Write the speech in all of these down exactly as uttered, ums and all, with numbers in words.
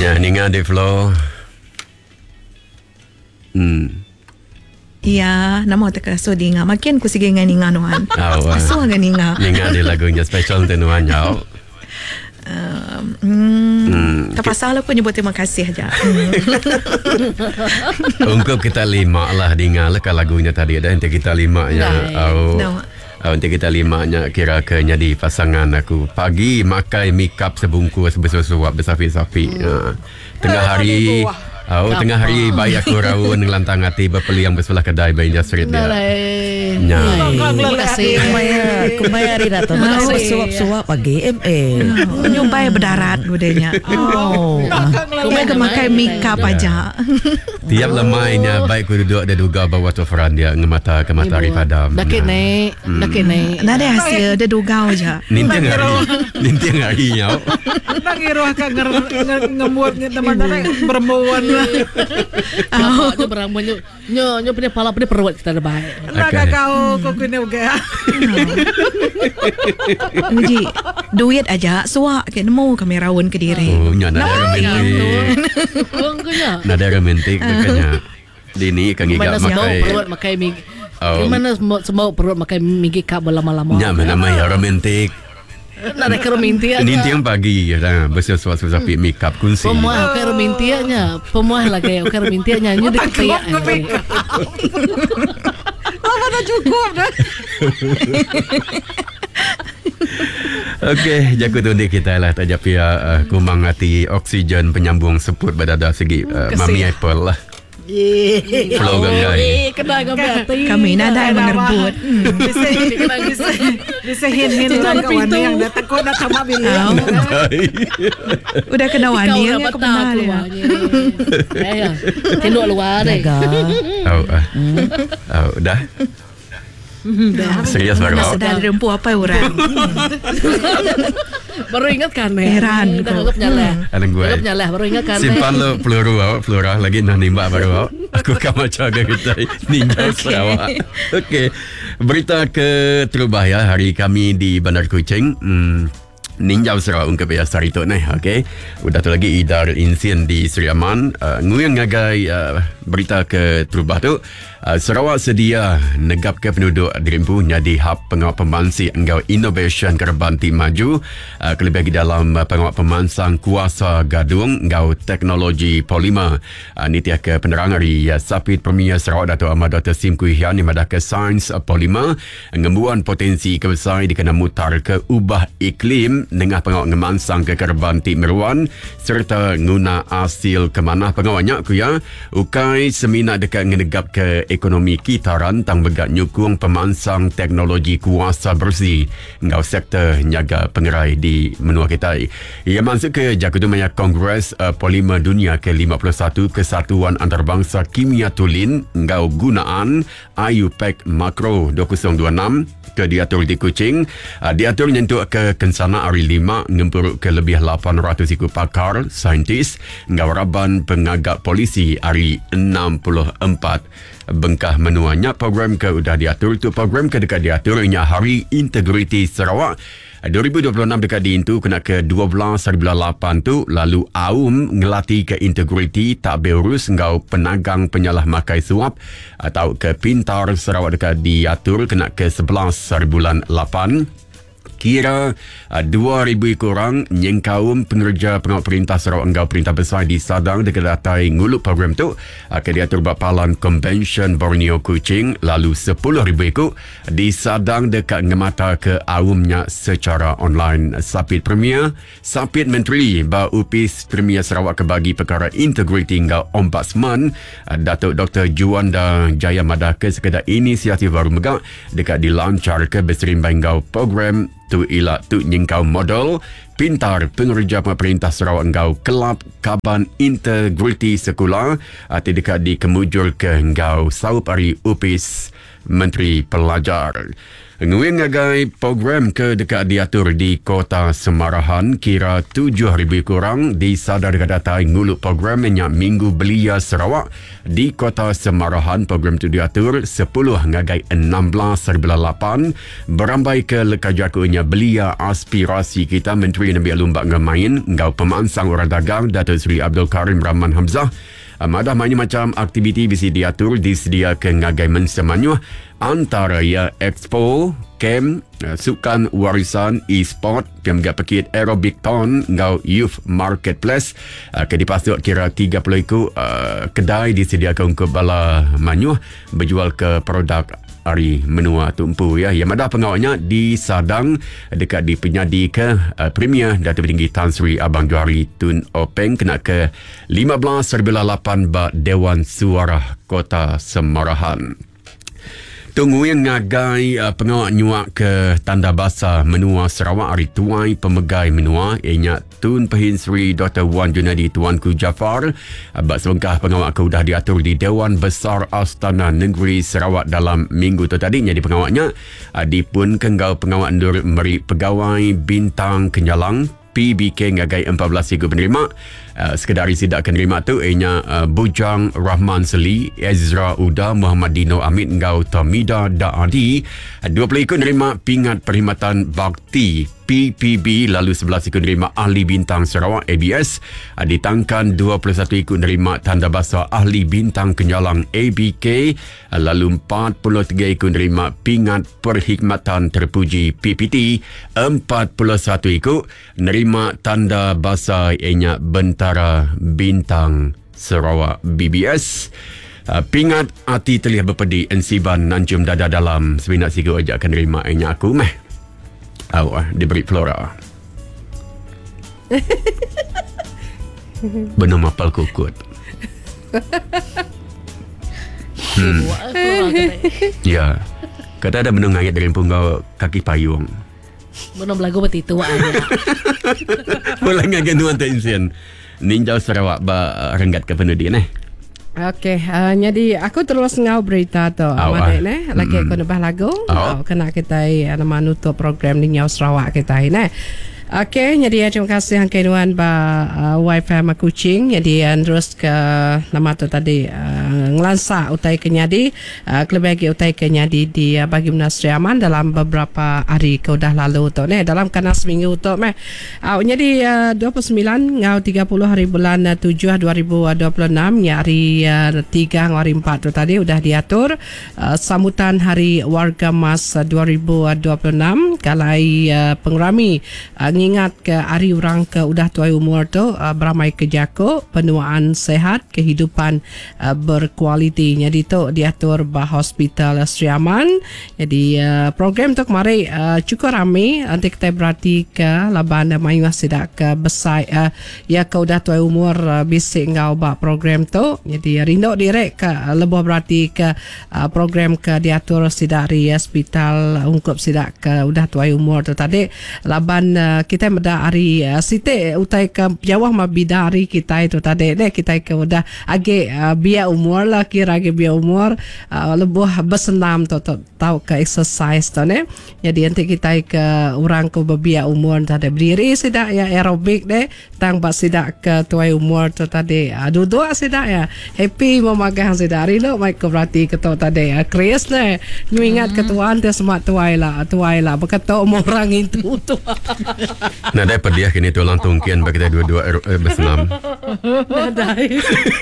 Ya, ninga di flow. Hmm. Ya, nama teka so dinga. Makin ku sige nga ninga nuan. Aso nga ninga. Ninga di lagunya special tenuan yau. Um, hmm, hmm. Kapasal aku nyebut terima kasih aja. Untuk kita lima lah dinga lah lagunya tadi ada nanti kita lima nya. Oh. No. Nanti kita lima nya kira ke jadi pasangan aku. Pagi makai make up sebungkus besar-besar bersapi-sapi. Hmm. Uh, tengah hari Oh, Gapa. Tengah hari bayi aku rawun ngelantang hati berpeliang bersebelah kedai Bayi Jasrid dia. Ya. Terima kasih. Kumaya, kumaya hari datang. Mana suap-suap pagi M A. Nyumpai berdarat budenya. Oh. Kumaya kemakai make up aja. Tiap lemainya baik ku duduk ada duga bawa toferan dia ngemata ke matahari padam. Dak kene, dak kene. Nada hasil ada duga aja. Nintiang hari. Nintiang hari nyau. Nangiruh ka ngemuat teman-teman bermuan. Apa aja berang banyak nyo nyo punya pala punya perwat kita ada baik. Naga kau kau kena uga. Uji duit aja suak ke nemu kamerawan ke diri. Oh, nya nada romantik. Nada romantik makanya. Dini kang iga makai perwat makai mig. Gimana semua perwat makai migi kap lama-lama. Nya mana mai romantik. Nak ada romantia. Nintiang pagi ya, bersuap-suap sapi make up kunci. Pemuah kayak romantianya, pemuah lah kayak kayak romantianya nyu dekat kayak. Lama dah cukup dah. Okey, jago tu ni kita lah tajap ya uh, kumang hati oksigen penyambung seput badada segi uh, Mami Apple lah. Ye, flow ganggai. Kena gambati. Kami nada yang mengerbut. Bisa kena bisa bisa hin-hin orang kawan yang datang kau datang mak bilang. Udah kena wani yang aku kenal ya. Ya, tinduk luar deh. Oh, oh, udah. Serius baru. Sedar rempu apa orang. Baru ingat kan eh. Heran. Dah anggap nyalah. Alang gue. Anggap nyalah baru ingat kan. Simpan lo peluru awak, peluru lagi nak nimba baru awak. Aku akan jaga kita ninja Sarawak. Okey. Berita ke terubah ya hari kami di Bandar Kuching. Hmm. Ninja Sarawak ungkap ya sari tu nih, okey. Udah tu lagi idar insiden di Seri Aman. Uh, nguyang ngagai uh, berita ke terubah tu. Uh, Sarawak sedia negap ke penduduk dirimpu jadi hub pengawal pemansi engkau innovation kerbanti maju. Uh, kelebih di dalam uh, pengawal pemansang kuasa gadung engkau teknologi polimer. Uh, ni tiak ke penerang hari uh, Sapit Premier Sarawak Dato' Ahmad Doktor Sim Kuihian ni madah ke sains uh, polimer. Ngembuan potensi kebesar dikena mutar ke ubah iklim dengan pengawal ngemansang ke kerbanti meruan serta guna hasil kemanah pengawalnya ku ya. Ukai semina dekat ngenegap ke ekonomi kita rantang begat nyukung pemansang teknologi kuasa bersih ngau sektor nyaga pengerai di menua kita. Ia masuk ke Jakutumaya Kongres uh, Polimer Dunia ke lima puluh satu Kesatuan Antarabangsa Kimia Tulin ngau gunaan I U P E C Makro dua ribu dua puluh enam ke diatur di Kuching. Uh, diatur nyentuh ke kensana hari lima ngempuruk ke lebih lapan ratus ikut pakar saintis ngau raban pengagak polisi hari enam puluh empat. Bengkah menuanya program ke udah diatur tu program ke dekat diaturnya Hari Integriti Sarawak dua ribu dua puluh enam dekat di itu kena ke dua belas hari bulan lapan tu lalu aum ngelatih ke integriti tak berurus ngau penagang penyalah makai suap atau ke pintar Sarawak dekat diatur kena ke sebelas hari bulan lapan. Kira uh, dua ribu kurang nyengkaum pengerja pengawal perintah Sarawak Enggau Perintah Besar di Sadang dekat datai nguluk program tu uh, ke diatur Bapalan Convention Borneo Kuching lalu sepuluh ribu ikut di Sadang dekat ngemata ke awumnya secara online. Sapit Premier Sapit Menteri Ba Upis Premier Sarawak kebagi perkara integriti Enggau Ombudsman uh, Datuk Doktor Juanda Jaya Madah ke sekedar inisiatif baru megak dekat dilancar ke berserimbang Enggau program tu ila tu nyengkau model pintar pengerja pemerintah Sarawak engkau kelab kaban integriti sekolah atau dekat di kemujur ke engkau saup hari upis Menteri Pelajar. Nguyen ngagai program ke dekat diatur di Kota Semarahan kira tujuh ribu kurang di sadar kadatai nguluk program minyak Minggu Belia Sarawak di Kota Semarahan. Program tu diatur sepuluh ngagai enam belas serbelah lapan berambai ke lekajakunya belia aspirasi kita Menteri Nabi Alumbak ngemain ngau pemansang orang dagang Datuk Seri Abdul Karim Rahman Hamzah. Madah banyak macam aktiviti bisa diatur disedia ke ngagai mensemanyuh antara ya expo, camp, sukan warisan, e-sport, pemgak pekit aerobic ton, ngau youth marketplace. Ke dipasuk kira tiga puluh iku uh, kedai disediakan untuk bala manyuh berjual ke produk hari menua tumpu ya. Yang madah pengawalnya di Sadang dekat di penyadi ke uh, Premier Datuk Tinggi Tan Sri Abang Johari Tun Openg kena ke lima belas serbelah lapan ba Dewan Suara Kota Semarahan. Tunggu yang ngagai uh, pengawak nyuak ke Tanda Basah Menua Sarawak hari tuai pemegai menua ianya Tun Pehin Sri Doktor Wan Junadi Tuanku Jafar. Abad selengkah pengawak ke sudah diatur di Dewan Besar Astana Negeri Sarawak dalam minggu tu tadi. Jadi pengawaknya uh, dipun kenggau pengawak endur meri pegawai bintang Kenyalang P B K ngagai empat belas igu penerima. Uh, sekedari sidak penerima tu ianya uh, Bujang Rahman Seli, Ezra Uda, Muhammad Dino Amit ngau Tamida Daadi. Uh, dua puluh ikut nerima pingat perkhidmatan bakti P P B, lalu sebelas ikut nerima Ahli Bintang Sarawak A B S. Uh, ditangkan dua puluh satu ikut nerima Tanda Basah Ahli Bintang Kenyalang A B K. Uh, lalu empat puluh tiga ikut nerima pingat perkhidmatan terpuji P P T. empat puluh satu ikut nerima Tanda Basah ianya Bentara Bintang Sarawak B B S. Uh, pingat hati terlihat berpedi ensiban nancum dada dalam sebinak sigu ajak akan nerima ianya aku meh. Awak diberi Flora. Benar mapal kukut. Hmm. Ya. Kata ada benda ngayat dari punggau kaki payung. Benar belagu betitu aja. Boleh ngagen tuan tak insien. Ninjau Sarawak ba renggat ke pendidikan eh. Okey, uh, jadi aku terus ngau berita tu. Amat ne, lagi aku nubah lagu. Oh. Kena kita uh, nama nutup program di Nyau Sarawak kita ini. Okey, jadi terima kasih angkai nuan ba uh, wifi mak kucing. Jadi uh, terus ke nama tu tadi uh, ngelansa utai kenyadi, uh, kelebagi utai kenyadi di uh, bagi Menasri Aman dalam beberapa hari ke udah lalu tu ne, dalam kena seminggu tu meh. Uh, jadi uh, dua puluh sembilan ngau tiga puluh hari bulan uh, tujuh dua ribu dua puluh enam ya hari uh, tiga ngau hari empat tu tadi udah diatur uh, sambutan hari warga Mas uh, dua ribu dua puluh enam kalai uh, pengrami uh, ngingat ke hari orang ke udah tuai umur tu uh, beramai ke jako penuaan sehat kehidupan uh, berkualiti. Jadi tu diatur bah hospital Sri Aman. Jadi uh, program tu kemarin uh, cukup ramai. Nanti kita berarti ke laban mayuah sidak ke besar uh, ya ke udah tuai umur uh, bisik ngau bah program tu. Jadi uh, rindu direk ke uh, lebih berarti ke uh, program ke diatur sidak di hospital uh, ungkup sidak ke udah tuai umur tu tadi laban uh, kita meda hari uh, site utai ke jawah ma bidari kita itu tadi deh kita ke udah age uh, biar umur lah kira age biar umur uh, lebih bersenam tu tahu ke exercise tu ne. Jadi nanti kita ke orang ke biar umur tadi berdiri sidak ya aerobik deh tang bas sidak ke tuai umur tu tadi uh, duduk sidak ya happy memagang sidak hari lo mai ke berarti ke tu tadi uh, Chris deh nyuingat ketuaan tu semua tuai lah tuai lah berkata umur orang itu tu. Nah, dah pediah kini tu lantung kian bagi kita dua-dua eh, bersenam. Nadai.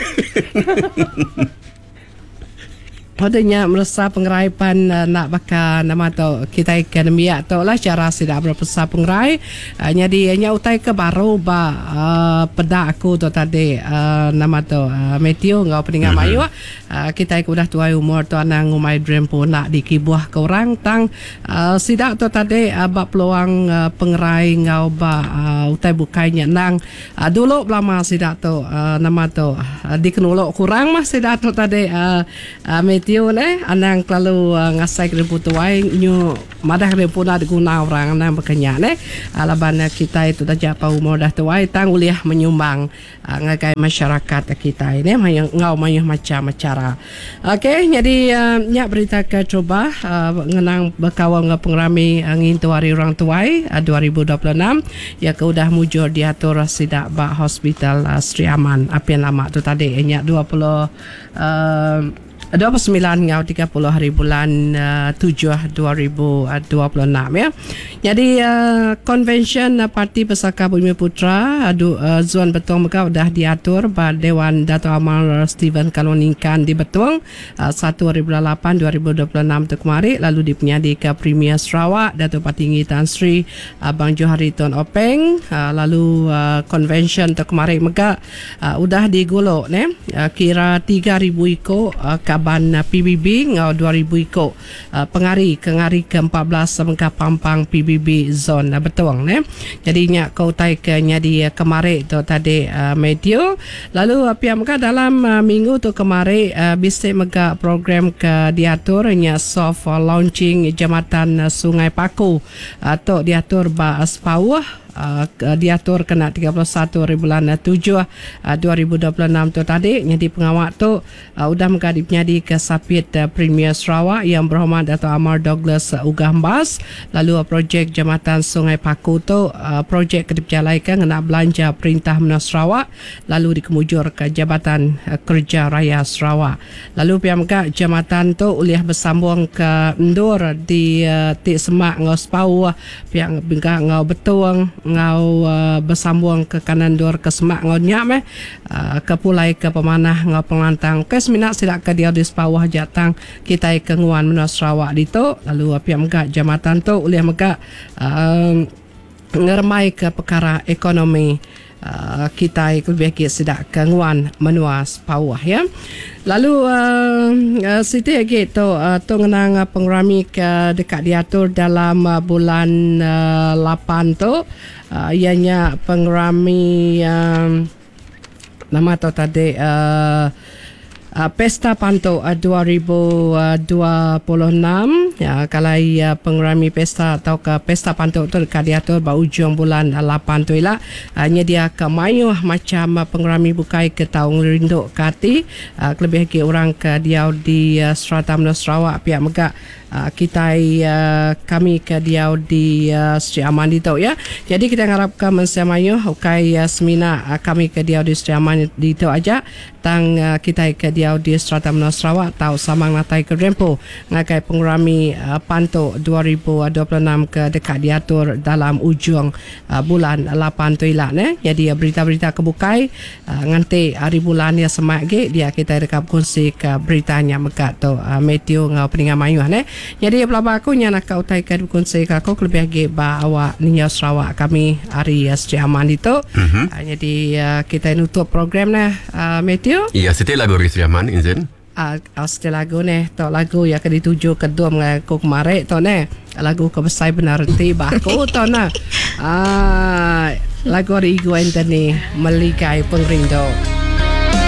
Padanya merasa pengeraipan uh, nak bakal nama tu kita akademia tu lah cara tidak berpesah pengerai. Uh, jadi nya utai ke baru ba uh, peda aku tu tadi uh, nama tu uh, Matthew ngau peningat mm-hmm. mayu uh, kita ke udah tuai umur tu anang umai dream pun nak dikibuah ke orang tang uh, sidak tu tadi uh, ba peluang uh, pengerai ngau ba uh, utai bukainya nang uh, dulu lama sidak tu uh, nama tu uh, dikenulok kurang mah sidak tu tadi uh, uh, Matthew Matthew ne anang kelalu uh, ngasai kena putuai nyu madah kena puna diguna orang anang berkenyak ne alaban uh, kita itu dah japa umur dah tuai tang uliah menyumbang uh, ngagai masyarakat kita ini mayang ngau mayang macam cara. Okey jadi uh, nyak berita ke coba uh, ngenang berkawal ngau pengrami uh, ngintu hari orang tuai uh, dua ribu dua puluh enam ya ke udah mujur diatur sidak ba hospital uh, Sri Aman apa yang lama tu tadi nyak dua puluh uh, dua puluh sembilan ngau tiga puluh hari bulan uh, tujuh dua ribu dua puluh enam ya. Jadi uh, convention uh, Parti Pesaka Bumi Putra adu uh, Zuan Betong Megau dah diatur ba Dewan Dato' Amar Steven Kaloningkan di Betong uh, satu hari bulan lapan dua ribu dua puluh enam tu kemarin lalu dipenyadi ke Premier Sarawak Dato' Patinggi Tan Sri Abang Johari Tun Openg uh, lalu uh, convention tu kemarin mega uh, udah digolok ne uh, kira tiga ribu ikut uh, Ban P B B ngau dua ribu ikut uh, pengari ke ngari ke empat belas mengka pampang P B B zon uh, betul ne. Jadi nya kau tai ke nyadi uh, kemari tu tadi uh, medio lalu uh, pihak mega dalam uh, minggu tu kemari uh, bisik mega program ke diatur nya soft uh, launching Jambatan uh, Sungai Paku atau uh, diatur ba Aspawah Uh, diatur kena tiga puluh satu hari bulan tujuh uh, dua ribu dua puluh enam tu tadi jadi pengawak tu uh, udah mengadip nyadi ke Sapit uh, Premier Sarawak yang berhormat Dato' Amar Douglas uh, Ugah Mbas lalu uh, projek Jambatan Sungai Paku tu uh, projek kedip jalaikan kena belanja Perintah Menang Sarawak lalu dikemujur ke Jabatan uh, Kerja Raya Sarawak lalu pihak mega jambatan tu uliah bersambung ke Ndur di uh, Tik Semak ngau Sepau pihak mega ngau Betuang ngau uh, bersambung ke kanan dur ke Semak ngau nyak meh uh, ke pulai ke pemanah ngau Penglantang ke seminat silak ke dia di sepawah jatang kita ke nguan Menua Sarawak dito lalu uh, pihak mega jambatan tu uliah mega uh, ngermai ke perkara ekonomi Uh, kita lebih lagi sedak kenguan menua sepawah ya. Lalu uh, uh, Siti lagi tu uh, tu ngenang uh, pengrami ke dekat diatur dalam uh, bulan uh, lapan tu uh, ianya pengrami uh, nama tu tadi uh, Uh, Pesta Panto uh, dua ribu dua puluh enam ya kalau uh, pengrami pesta atau ke Pesta Panto tu dekat diatur ba ujung bulan uh, lapan tu ialah uh, nyedia ke mayuh macam uh, pengrami bukai ke taung rinduk kati uh, lebih lagi orang ke diau di uh, Strata Menua Sarawak pihak mega uh, kita uh, kami ke diau di uh, Sri Aman itu ya. Jadi kita harapkan mensemayuh ukai uh, semina uh, kami ke diau di Sri Aman itu aja tang uh, kita ke diau di Strata Menua Sarawak tahu samang natai ke rempo ngakai pengrami uh, Panto dua ribu dua puluh enam ke dekat diatur dalam ujung uh, bulan lapan tu ilah ne. Jadi uh, berita-berita kebukai uh, nganti hari bulan ya semak ge dia kita rekap kongsi ke beritanya mekat tu uh, Matthew ngau peningan mayuh ne. Jadi pelaba aku nya nak kau tai ke kongsi ka aku lebih ge ba awak Niau Sarawak kami hari uh, Sri Aman itu. Mm-hmm. Uh, jadi uh, kita nutup program ne uh, Matthew. Iya, setelah lagu Sri Aman Inzen. Ah, uh, setelah lagu ni, to lagu yang akan dituju kedua mengaku kemarin to ne. Lagu kebesai benar tiba aku to na. Ah, lagu Igu Anthony Melikai Pengrindo.